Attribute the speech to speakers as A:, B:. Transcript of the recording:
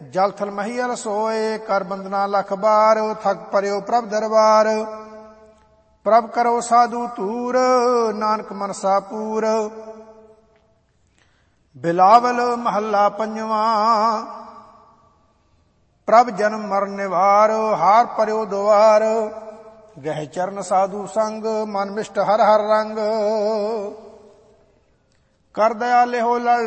A: ਜਲ ਥਲ ਮਹੀਅਲ ਸੋਏ, ਕਰ ਬੰਦਨਾ ਲਖ ਬਾਰ, ਥਕ ਪਰਿਓ ਪ੍ਰਭ ਦਰਬਾਰ। ਪ੍ਰਭ ਕਰੋ ਸਾਧੂ ਧੂਰ, ਨਾਨਕ ਮਨਸਾ ਪੂਰ। ਬਿਲਾਵਲ ਮਹੱਲਾ ਪੰਜਵਾਂ। ਪ੍ਰਭ ਜਨਮ ਮਰਨ ਨਿਵਾਰ, ਹਾਰ ਪਰਿਓ ਦੁਆਰ। ਗਹਿ ਚਰਨ ਸਾਧੂ ਸੰਗ, ਮਨ ਮਿਸ਼ਟ ਹਰ ਹਰ ਰੰਗ। ਕਰ ਦਇਆ ਲਿਹੋ ਲੜ